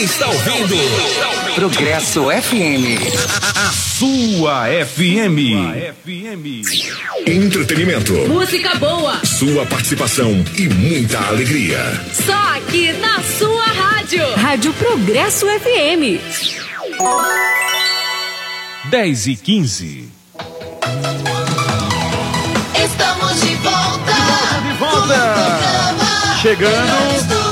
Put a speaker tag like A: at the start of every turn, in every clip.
A: está ouvindo Progresso FM. A sua FM.
B: Entretenimento.
C: Música boa.
B: Sua participação e muita alegria.
C: Só aqui na sua rádio.
D: Rádio Progresso FM.
E: 10h15.
F: Estamos de volta.
G: De volta. Chegando.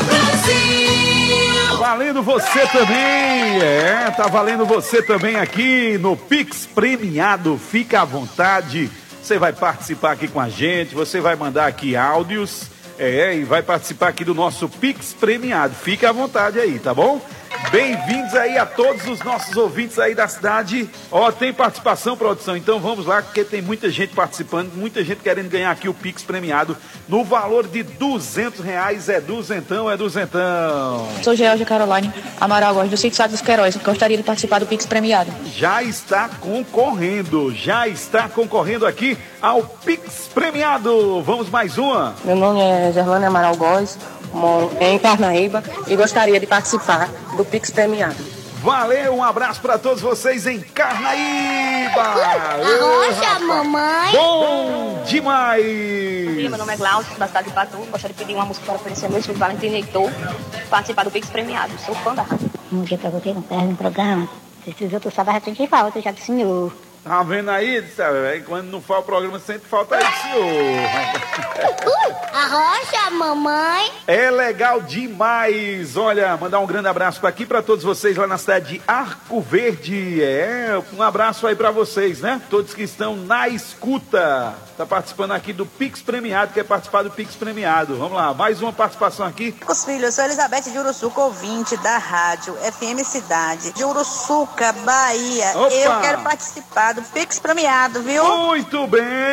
G: Valendo você também, tá valendo você também aqui no Pix Premiado, fica à vontade, você vai participar aqui com a gente, você vai mandar aqui áudios, e vai participar aqui do nosso Pix Premiado, fica à vontade aí, tá bom? Bem-vindos aí a todos os nossos ouvintes aí da cidade. Tem participação, produção, então vamos lá, porque tem muita gente participando, muita gente querendo ganhar aqui o Pix Premiado no valor de R$200. É duzentão.
H: Sou Georgia Caroline Amaral Góes, do Sítio Sá dos Queiroz. Gostaria de participar do Pix Premiado.
G: Já está concorrendo aqui ao Pix Premiado. Vamos mais uma.
H: Meu nome é Gerlane Amaral Góes, moro em Carnaíba e gostaria de participar do Pix Premiado.
G: Valeu, um abraço para todos vocês em Carnaíba.
F: Arrocha, mamãe.
G: Bom demais.
H: Meu nome é Glaucio, da cidade de Patu. Gostaria de pedir uma música para oferecer meu filho Valentim Heitor, participar do Pix Premiado. Sou fã da rádio.
I: Um dia para você não perde um programa. Esses outros sábados tem que falta, já do senhor.
G: Tá vendo aí, sabe? Quando não fala o programa, sempre falta aí, senhor.
F: Arrocha, mamãe.
G: É legal demais. Olha, mandar um grande abraço para aqui, para todos vocês lá na cidade de Arco Verde. Um abraço aí para vocês, né? Todos que estão na escuta. Tá participando aqui do Pix Premiado, quer participar do Pix Premiado. Vamos lá, mais uma participação aqui.
J: Os filhos, eu sou Elizabeth de Uruçuca, ouvinte da rádio FM Cidade de Uruçuca, Bahia.
G: Opa!
J: Eu quero participar do Pix Premiado, viu?
G: Muito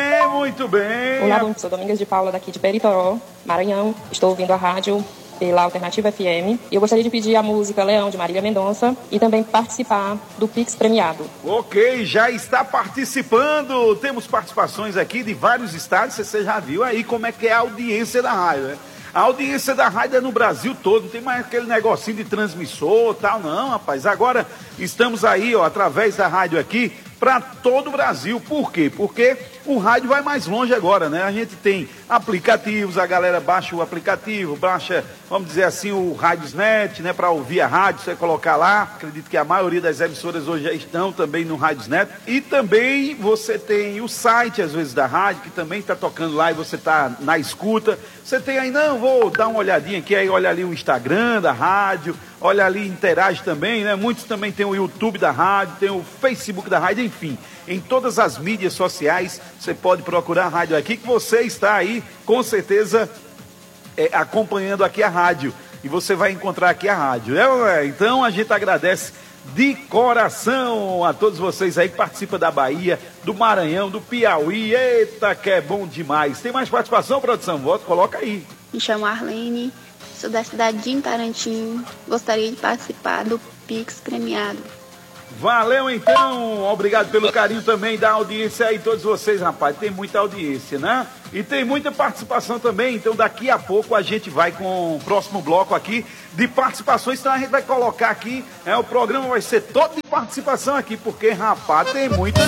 G: bem.
H: Olá, sou Domingas de Paula, daqui de Peritoró, Maranhão. Estou ouvindo a rádio pela Alternativa FM. E eu gostaria de pedir a música Leão, de Marília Mendonça, e também participar do Pix Premiado.
G: Ok, já está participando. Temos participações aqui de vários estados. Você já viu aí como é que é a audiência da rádio, né? A audiência da rádio é no Brasil todo, não tem mais aquele negocinho de transmissor e tal, não, rapaz. Agora estamos aí, através da rádio aqui, para todo o Brasil. Por quê? Porque o rádio vai mais longe agora, né? A gente tem aplicativos, a galera baixa o aplicativo, baixa, vamos dizer assim, o Radiosnet, né? Para ouvir a rádio, você colocar lá. Acredito que a maioria das emissoras hoje já estão também no Radiosnet. E também você tem o site, às vezes, da rádio, que também está tocando lá e você está na escuta. Você tem aí, não, vou dar uma olhadinha aqui, aí olha ali o Instagram da rádio, olha ali, interage também, né? Muitos também tem o YouTube da rádio, tem o Facebook da rádio, enfim. Em todas as mídias sociais, você pode procurar a rádio aqui, que você está aí, com certeza, acompanhando aqui a rádio. E você vai encontrar aqui a rádio. Então, a gente agradece de coração a todos vocês aí que participam da Bahia, do Maranhão, do Piauí. Eita, que é bom demais. Tem mais participação, produção? Voto, coloca aí.
K: Me chamo Arlene, sou da cidade de Itarantim. Gostaria de participar do Pix Premiado.
G: Valeu, então. Obrigado pelo carinho também da audiência aí, todos vocês, rapaz. Tem muita audiência, né? E tem muita participação também. Então, daqui a pouco a gente vai com o próximo bloco aqui de participações. Então, a gente vai colocar aqui, o programa vai ser todo de participação aqui, porque, rapaz, tem muita